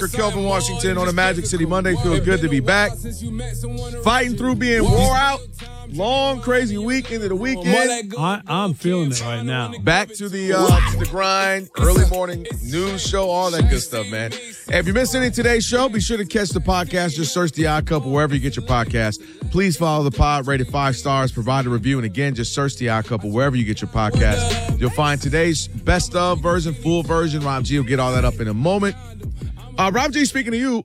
Kelvin Washington on a Magic City Monday. Feels good to be back. Fighting through being wore out. Long, crazy week into the weekend. I'm feeling it right now. Back to the grind, early morning news show, all that good stuff, man. Hey, if you missed any of today's show, be sure to catch the podcast. Just search The Odd Couple wherever you get your podcast. Please follow the pod, rated 5 stars, provide a review, and again, just search The Odd Couple wherever you get your podcast. You'll find today's best of version, full version. Rob G will get all that up in a moment. Rob G, speaking to you,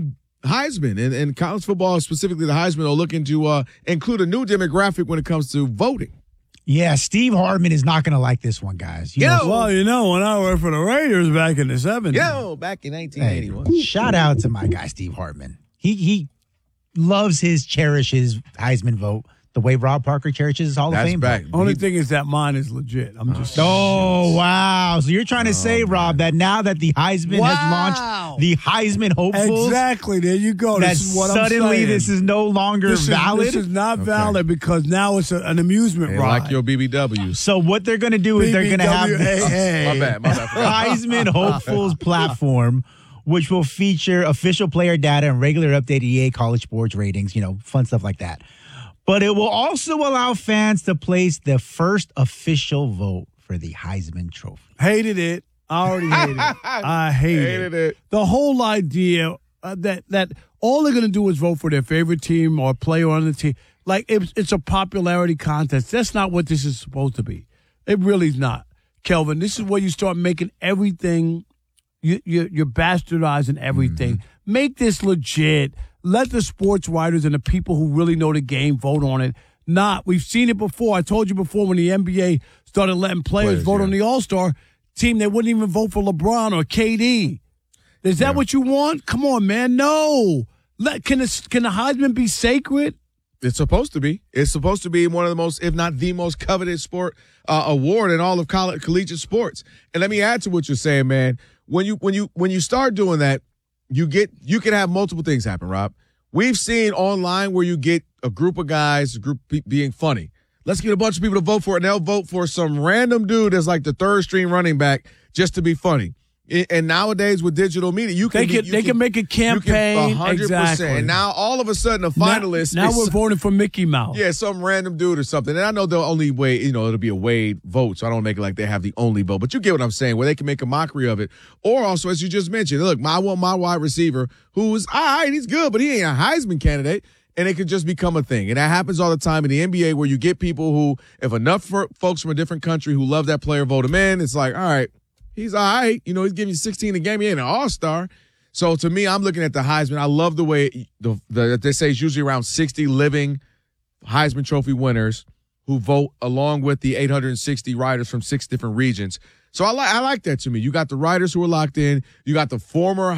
Heisman and college football, specifically the Heisman, are looking to include a new demographic when it comes to voting. Yeah, Steve Hartman is not going to like this one, guys. Well, when I worked for the Raiders back in the 70s. Back in 1981. Hey, shout out to my guy, Steve Hartman. He loves cherishes Heisman vote the way Rob Parker cherishes his Hall of Fame vote. Only thing is that mine is legit. I'm just Oh, wow. So you're trying to say, Rob, that now that the Heisman has launched the Heisman hopefuls. Exactly. There you go. That this is what suddenly I'm saying. this is no longer valid? This is not valid because now it's an amusement ride. Like your BBWs. So what they're going to do is they're going to have My bad. Heisman hopefuls platform, which will feature official player data and regular updated EA college sports ratings, fun stuff like that. But it will also allow fans to place their first official vote for the Heisman Trophy. Hated it. I already hated it. I hated it. The whole idea that all they're going to do is vote for their favorite team or player on the team. Like, it's a popularity contest. That's not what this is supposed to be. It really is not. Kelvin, this is where you start making everything, you're bastardizing everything. Mm-hmm. Make this legit. Let the sports writers and the people who really know the game vote on it. We've seen it before. I told you before when the NBA started letting players vote on the All-Star team, they wouldn't even vote for LeBron or KD. Is that what you want? Come on, man. No. Can the Heisman be sacred? It's supposed to be. It's supposed to be one of the most, if not the most coveted sport award in all of collegiate sports. And let me add to what you're saying, man. When you start doing that, you can have multiple things happen, Rob. We've seen online where you get a group of guys, being funny. Let's get a bunch of people to vote for it, and they'll vote for some random dude that's like the third string running back just to be funny. And nowadays with digital media, they can make a campaign. 100%. Exactly. And now all of a sudden, a finalist. Now we're voting for Mickey Mouse. Yeah, some random dude or something. And I know the only way, it'll be a Wade vote, so I don't make it like they have the only vote. But you get what I'm saying, where they can make a mockery of it. Or also, as you just mentioned, look, I want my wide receiver who's all right, he's good, but he ain't a Heisman candidate. And it could just become a thing. And that happens all the time in the NBA where you get people who, if enough folks from a different country who love that player vote him in, it's like, all right. He's all right. He's giving you 16 a game. He ain't an all-star. So, to me, I'm looking at the Heisman. I love the way they say it's usually around 60 living Heisman Trophy winners who vote along with the 860 writers from 6 different regions. So, I like that to me. You got the writers who are locked in. You got the former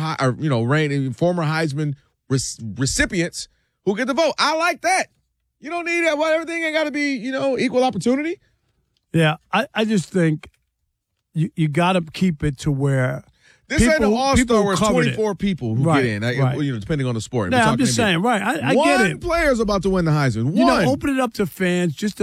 Heisman recipients who get the vote. I like that. You don't need that. Well, everything ain't got to be, equal opportunity. Yeah, I just think you got to keep it to where this ain't an all-star where it's 24 people who get in, depending on the sport. Yeah, I'm just saying, right. I get it. One player's about to win the Heisman. One. Open it up to fans just